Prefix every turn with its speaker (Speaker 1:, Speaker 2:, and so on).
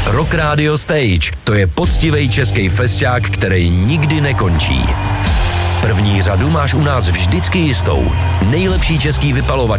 Speaker 1: Rock Radio Stage, to je poctivej český festák, který nikdy nekončí. První řadu máš u nás vždycky jistou. Nejlepší český vypalovač